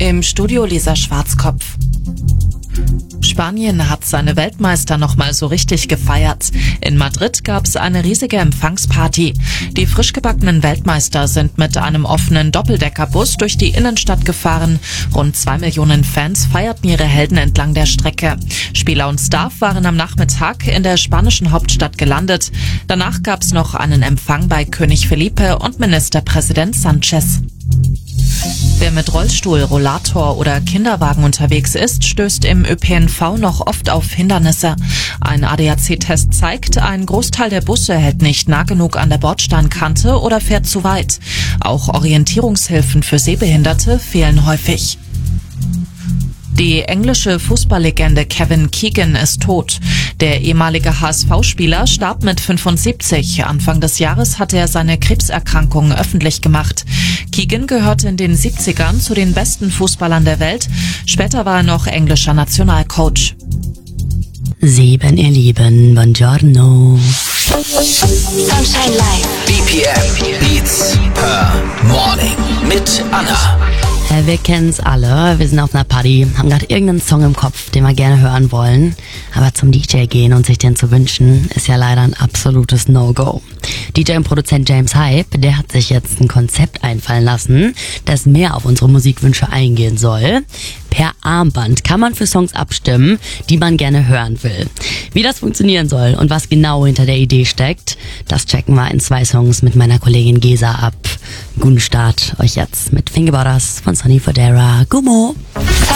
Im Studio Lisa Schwarzkopf. Spanien hat seine Weltmeister nochmal so richtig gefeiert. In Madrid gab's eine riesige Empfangsparty. Die frisch gebackenen Weltmeister sind mit einem offenen Doppeldeckerbus durch die Innenstadt gefahren. Rund 2 Millionen Fans feierten ihre Helden entlang der Strecke. Spieler und Staff waren am Nachmittag in der spanischen Hauptstadt gelandet. Danach gab's noch einen Empfang bei König Felipe und Ministerpräsident Sanchez. Wer mit Rollstuhl, Rollator oder Kinderwagen unterwegs ist, stößt im ÖPNV noch oft auf Hindernisse. Ein ADAC-Test zeigt, ein Großteil der Busse hält nicht nah genug an der Bordsteinkante oder fährt zu weit. Auch Orientierungshilfen für Sehbehinderte fehlen häufig. Die englische Fußballlegende Kevin Keegan ist tot. Der ehemalige HSV-Spieler starb mit 75. Anfang des Jahres hatte er seine Krebserkrankung öffentlich gemacht. Keegan gehörte in den 70ern zu den besten Fußballern der Welt. Später war er noch englischer Nationalcoach. 7, ihr Lieben, buongiorno. Sunshine Live. BPM Beats per Morning mit Anna. Wir kennen's alle, wir sind auf einer Party, haben gerade irgendeinen Song im Kopf, den wir gerne hören wollen. Aber zum DJ gehen und sich den zu wünschen, ist ja leider ein absolutes No-Go. DJ und Produzent James Hype, der hat sich jetzt ein Konzept einfallen lassen, das mehr auf unsere Musikwünsche eingehen soll. Per Armband kann man für Songs abstimmen, die man gerne hören will. Wie das funktionieren soll und was genau hinter der Idee steckt, das checken wir in 2 Songs mit meiner Kollegin Gesa ab. Guten Start euch jetzt mit Think About Us von Sonny Fodera. Gummo!